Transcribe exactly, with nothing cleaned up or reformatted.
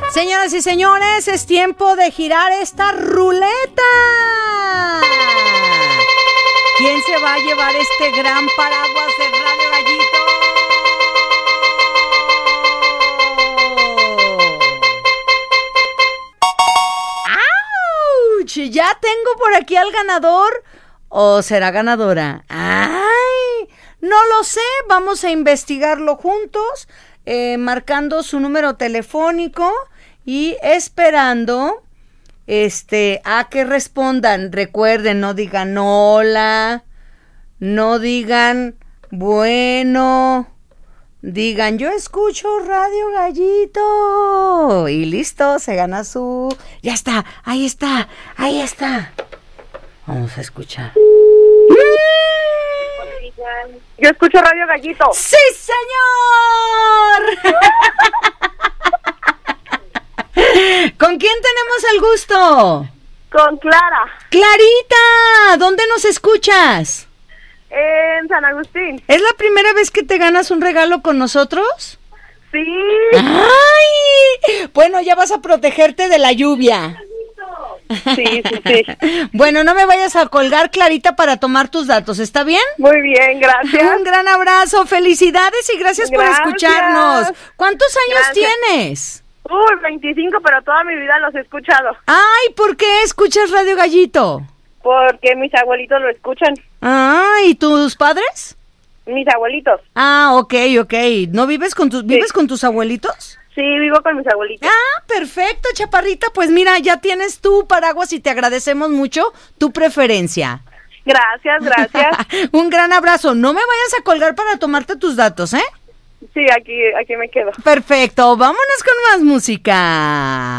Señoras y señores, es tiempo de girar esta ruleta. ¿Quién se va a llevar este gran paraguas de Radio Gallito? ¡Auch! Ya tengo por aquí al ganador. ¿O será ganadora? ¡Ay! No lo sé. Vamos a investigarlo juntos, eh, marcando su número telefónico y esperando este a que respondan. Recuerden, no digan hola, no digan bueno, digan yo escucho Radio Gallito y listo, se gana su... Ya está, ahí está, ahí está. Vamos a escuchar. Yo escucho Radio Gallito. ¡Sí, señor! ¿Con quién tenemos el gusto? Con Clara. Clarita, ¿dónde nos escuchas? En San Agustín. ¿Es la primera vez que te ganas un regalo con nosotros? Sí. ¡Ay! Bueno, ya vas a protegerte de la lluvia. Sí, sí, sí. Bueno, no me vayas a colgar, Clarita, para tomar tus datos, ¿está bien? Muy bien, gracias. Un gran abrazo, felicidades y gracias, gracias. por escucharnos. ¿Cuántos años gracias. tienes? Uy, veinticinco, pero toda mi vida los he escuchado. Ay, ¿por qué escuchas Radio Gallito? Porque mis abuelitos lo escuchan. Ah, ¿y tus padres? Mis abuelitos. Ah, ok, ok. ¿No vives con tus, sí. vives con tus abuelitos? Sí, vivo con mis abuelitos. Ah, perfecto, chaparrita. Pues mira, ya tienes tu paraguas y te agradecemos mucho tu preferencia. Gracias, gracias. Un gran abrazo. No me vayas a colgar para tomarte tus datos, ¿eh? Sí, aquí, aquí me quedo. Perfecto, vámonos con más música.